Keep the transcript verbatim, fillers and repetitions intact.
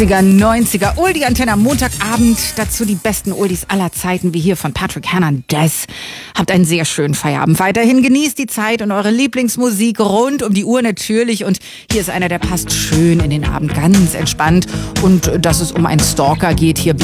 achtziger, neunziger, Oldie-Antenne am Montagabend. Dazu die besten Oldies aller Zeiten, wie hier von Patrick Hernandez. Habt einen sehr schönen Feierabend. Weiterhin genießt die Zeit und eure Lieblingsmusik rund um die Uhr natürlich. Und hier ist einer, der passt schön in den Abend, ganz entspannt. Und dass es um einen Stalker geht, hier